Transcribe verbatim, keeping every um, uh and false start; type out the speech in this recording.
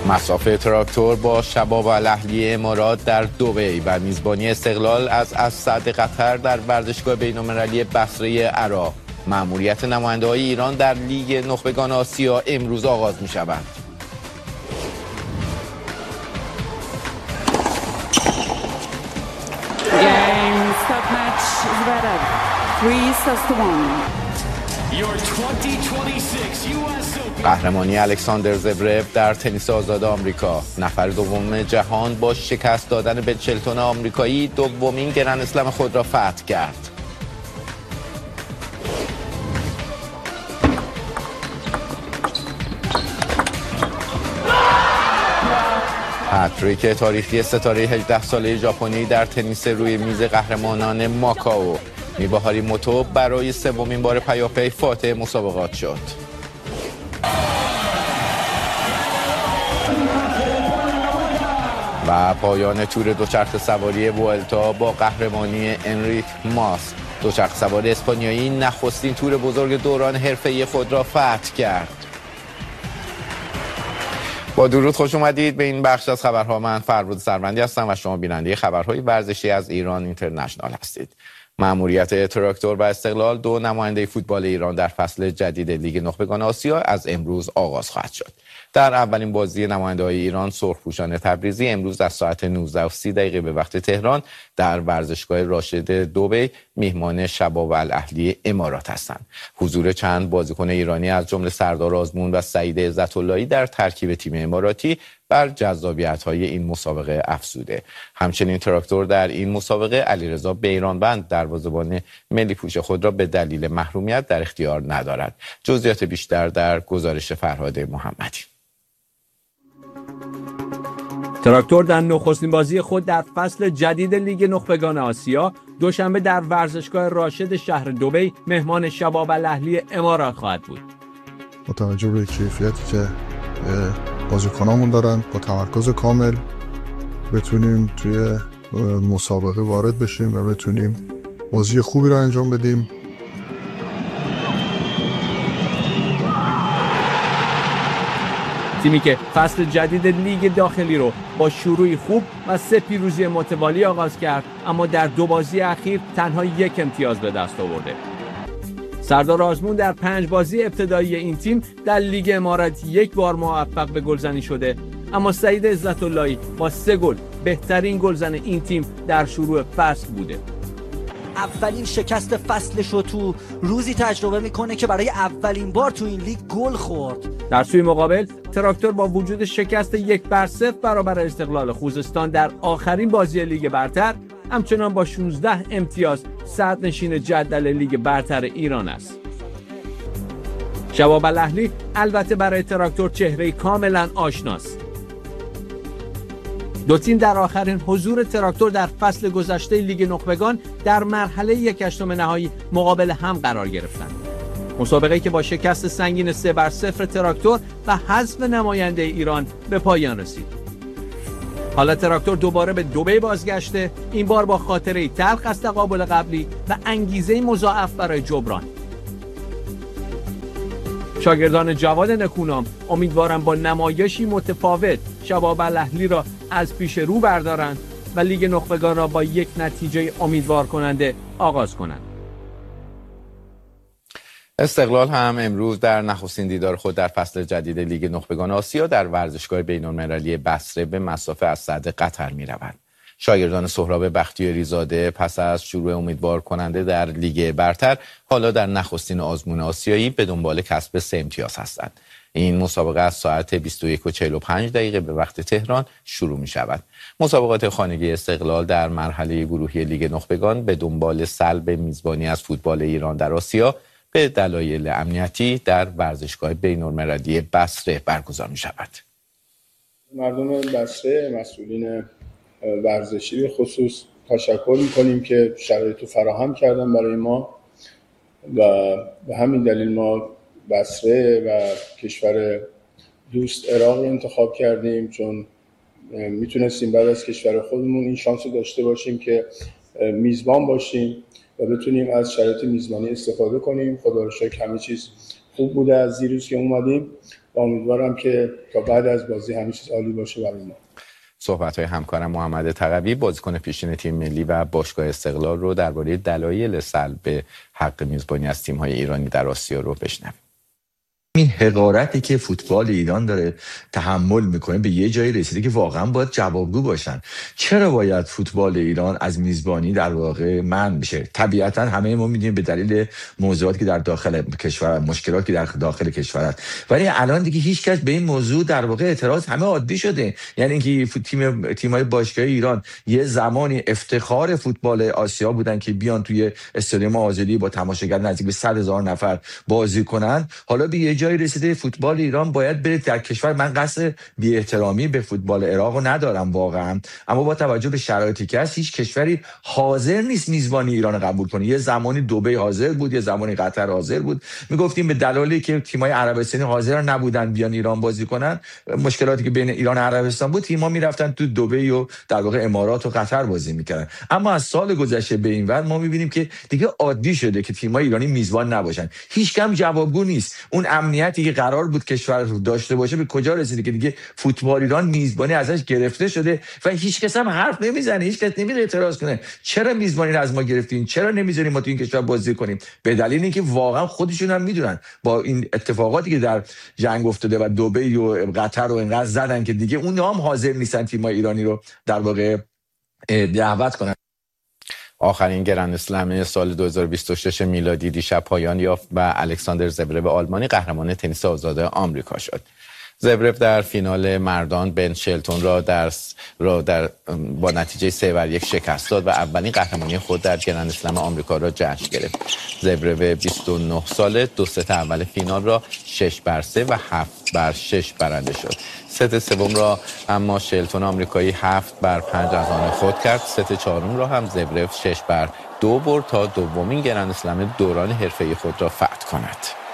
مصاف تراکتور با شباب الاهلی امارات در دبی و میزبانی استقلال از اسد قطر در ورزشگاه بین‌المللی بصره عراق. مأموریت نماینده‌های ایران در لیگ نخبگان آسیا امروز آغاز می‌شود. Game stop match Zverev three sets to one. قهرمانی الکساندر زورف در تنیس آزاد آمریکا. نفر دوم جهان با شکست دادن به چلتون آمریکایی دومین گرند اسلم خود را فتح کرد. هتریک تاریخی ستاره هجده ساله ژاپنی در تنیس روی میز قهرمانان ماکائو. میباهاری موتو برای سومین بار پیاپی فاتح مسابقات شد. و پایان تور دوچرخه سواری وولتا با قهرمانی انریک ماس. دوچرخه سوار اسپانیایی نخستین تور بزرگ دوران حرفه‌ای خود را فتح کرد. با درود خوش اومدید به این بخش از خبرها. من فرود سروندی هستم و شما بیننده خبرهای ورزشی از ایران اینترنشنال هستید. مأموریت تراکتور و استقلال، دو نماینده فوتبال ایران در فصل جدید لیگ نخبگان آسیا، از امروز آغاز خواهد شد. در اولین بازی نماینده‌های ایران، سرخپوشان تبریزی، امروز از ساعت نوزده و سی دقیقه به وقت تهران در ورزشگاه راشد دبی میهمان شباب الاهلی امارات هستند. حضور چند بازیکن ایرانی از جمله سردار آزمون و سعید عزت‌اللهی در ترکیب تیم اماراتی بر جذابیت‌های این مسابقه افزوده. همچنین تراکتور در این مسابقه علیرضا بیرانبند دروازه‌بان ملی پوش خود را به دلیل محرومیت در اختیار ندارد. جزئیات بیشتر در گزارش فرهاد محمدی. تراکتور در نخستین بازی خود در فصل جدید لیگ نخبگان آسیا دوشنبه در ورزشگاه راشد شهر دبی مهمان شباب الاهلی امارات خواهد بود. با توجه به کیفیتی که بازیکنامون دارن، با تمرکز کامل بتونیم توی مسابقه وارد بشیم و بتونیم بازی خوبی رو انجام بدیم. تیمی که فصل جدید لیگ داخلی رو با شروعی خوب و سه پیروزی متوالی آغاز کرد، اما در دو بازی اخیر تنها یک امتیاز به دست آورده. سردار آزمون در پنج بازی ابتدایی این تیم در لیگ امارات یک بار موفق به گلزنی شده، اما سعید عزت‌اللهی با سه گل بهترین گلزن این تیم در شروع فصل بوده. اولین شکست فصلش رو تو روزی تجربه میکنه که برای اولین بار تو این لیگ گل خورد. در سوی مقابل تراکتور با وجود شکست یک بر صفر برابر استقلال خوزستان در آخرین بازی لیگ برتر، همچنان با شانزده امتیاز صدرنشین جدول لیگ برتر ایران است. شباب الاهلی البته برای تراکتور چهره کاملا آشناست. دو تیم در آخرین حضور تراکتور در فصل گذشته لیگ نخبگان در مرحله یک هشتم نهایی مقابل هم قرار گرفتند. مسابقه‌ای که با شکست سنگین سه بر صفر تراکتور و حذف نماینده ایران به پایان رسید. حالا تراکتور دوباره به دبی بازگشته، این بار با خاطره تلخ از تقابل قبلی و انگیزه مضاعف برای جبران. شاگردان جواد نکونام امیدوارم با نمایشی متفاوت شباب الاهلی را از پیش رو بردارند و لیگ نخبگان را با یک نتیجه امیدوار کننده آغاز کنند. استقلال هم امروز در نخستین دیدار خود در فصل جدید لیگ نخبگان آسیا در ورزشگاه بین‌المللی بصره به مصاف اسد قطر می‌روند. شاگردان سهراب بختیاری زاده پس از شروع امیدوار کننده در لیگ برتر حالا در نخستین آزمون آسیایی به دنبال کسب سه امتیاز هستند. این مسابقه از ساعت بیست و یک و چهل و پنج دقیقه به وقت تهران شروع می شود. مسابقات خانگی استقلال در مرحله گروهی لیگ نخبگان به دنبال سلب میزبانی از فوتبال ایران در آسیا به دلایل امنیتی در ورزشگاه بین‌المللی بصره برگزار می شود. مردم بصره، مسئولین ورزشی به خصوص تشکر می‌کنیم که شرایط رو فراهم کردن برای ما و به همین دلیل ما بصره و کشور دوست عراق رو انتخاب کردیم، چون میتونستیم بعد از کشور خودمون این شانس رو داشته باشیم که میزبان باشیم و بتونیم از شرایط میزبانی استفاده کنیم. خدا رو شکر همه چیز خوب بوده از دیروز که اومدیم امیدوارم که تا بعد از بازی همه چیز عالی باشه برای ما. صحبت‌های همکارم محمد تقوی بازیکن پیشین تیم ملی و باشگاه استقلال رو درباره دلایل سلب حق میزبانی از تیم‌های ایرانی در آسیا رو بشنویم. این حقارتی که فوتبال ایران داره تحمل میکنه به یه جایی رسیده که واقعا باید جوابگو باشن. چرا باید فوتبال ایران از میزبانی در واقع منع بشه؟ طبیعتا همه ما میدونیم به دلیل موضوعاتی که در داخل کشور، مشکلاتی که در داخل کشور است، ولی الان دیگه هیچ کس به این موضوع در واقع اعتراض همه عادی شده. یعنی اینکه تیم تیم‌های باشگاه ایران یه زمانی افتخار فوتبال آسیا بودن که بیان توی استادیوم آزادی با تماشاگر نزدیک به صد هزار نفر بازی کنن، حالا به یه جایی رسیده فوتبال ایران باید بره در کشور. من قصد بی احترامی به فوتبال عراق رو ندارم واقعا، اما با توجه به شرایطی که هست هیچ کشوری حاضر نیست میزبانی ایران رو قبول کنه. یه زمانی دبی حاضر بود، یه زمانی قطر حاضر بود. میگفتیم به دلایلی که تیم‌های عربستانی حاضر نبودن بیان ایران بازی کنن، مشکلاتی که بین ایران و عربستان بود، تیم‌ها میرفتن تو دبی و در واقع امارات و قطر بازی میکردن. اما از سال گذشته به این ور ما میبینیم که دیگه عادی شده که تیم‌های ایرانی میزبان نباشن. هیچ کم جوابگو نیست. اون امنیتی که قرار بود کشور داشته باشه به کجا رسیده که دیگه فوتبال ایران میزبانی ازش گرفته شده و هیچ کس هم حرف نمیزنه، هیچ کس نمیره اعتراض کنه. چرا میزبانی رو از ما گرفتین؟ چرا نمیذاریم ما تو این کشور بازی کنیم؟ به دلیل اینکه واقعا خودشون هم میدونن با این اتفاقاتی که در جنگ افتاده و دبی و قطر رو انقدر زدن که دیگه اونها هم حاضر نیستن تیم‌های ایرانی رو در واقع دعوت کنن. آخرین گرند اسلم سال دو هزار و بیست و شش میلادی دیشب پایان یافت و الکساندر زورف آلمانی قهرمان تنیس آزاد آمریکا شد. زورف در فینال مردان بن شلتون را در را در با نتیجه سه بر یک شکست داد و اولین قهرمانی خود در گرند اسلم آمریکا را جشن گرفت. زورف بیست و نه ساله دو ست اول فینال را شش بر سه و هفت بر شش برنده شد. ست سوم را اما شلتون آمریکایی هفت بر پنج از آن خود کرد. ست چهارم را هم زورف شش بر دو برد تا دومین گرند اسلم دوران حرفه‌ای خود را فتح کند.